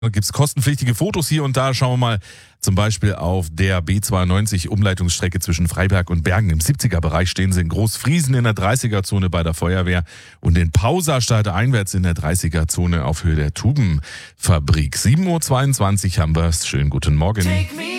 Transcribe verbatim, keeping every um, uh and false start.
Gibt es kostenpflichtige Fotos hier und da. Schauen wir mal zum Beispiel auf der B zweiundneunzig Umleitungsstrecke zwischen Freiberg und Bergen. Im siebziger-Bereich stehen sie in Großfriesen in der dreißiger-Zone bei der Feuerwehr und in Pausa einwärts in der dreißiger-Zone auf Höhe der Tubenfabrik. sieben Uhr zweiundzwanzig haben wir es. Schönen guten Morgen.